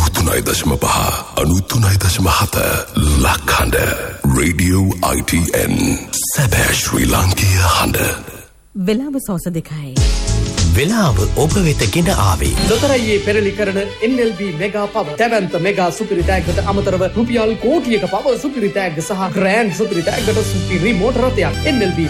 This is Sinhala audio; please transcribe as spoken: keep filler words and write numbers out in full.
අනුතුනයි දශම පහ අනුතුනයි දශම හත ලක්හඬ රේඩියෝ I T N සැබෑ ශ්‍රී ලාංකීය හඬ. වෙලාව සවස දෙකයි. වෙලාව ඔබ වෙත ගෙන ආවේ ලොතරැයියේ පෙරලි කරන N L B mega power දැවැන්ත මෙගා සුපිරි තෑග්ගට අමතරව රුපියල් කෝටියක පවර් සුපිරි තෑග්ග සහ ග්‍රෑන්ඩ් සුපිරි තෑග්ගට සුපිරි මෝටර රථයක් N L B